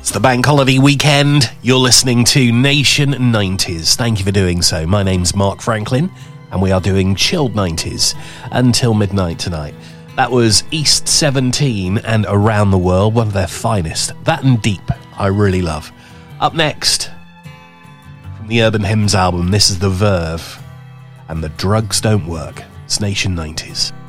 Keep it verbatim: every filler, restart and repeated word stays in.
It's the bank holiday weekend. You're listening to Nation nineties. Thank you for doing so. My name's Mark Franklin, and we are doing chilled nineties until midnight tonight. That was East seventeen and Around the World, one of their finest. That and Deep, I really love. Up next, from the Urban Hymns album, this is The Verve and The Drugs Don't Work. It's Nation nineties.